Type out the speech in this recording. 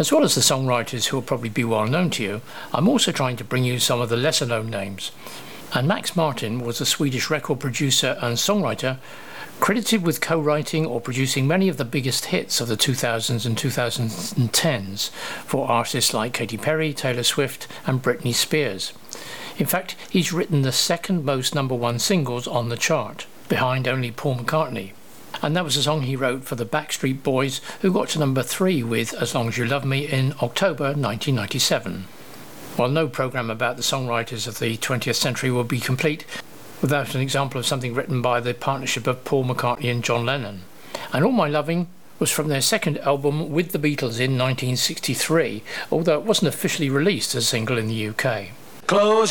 As well as the songwriters who will probably be well known to you, I'm also trying to bring you some of the lesser known names. And Max Martin was a Swedish record producer and songwriter, credited with co-writing or producing many of the biggest hits of the 2000s and 2010s for artists like Katy Perry, Taylor Swift and Britney Spears. In fact, he's written the second most #1 singles on the chart, behind only Paul McCartney. And that was a song he wrote for the Backstreet Boys, who got to #3 with As Long As You Love Me in October 1997. Well, no programme about the songwriters of the 20th century will be complete without an example of something written by the partnership of Paul McCartney and John Lennon. And All My Loving was from their second album with the Beatles in 1963, although it wasn't officially released as a single in the UK. Close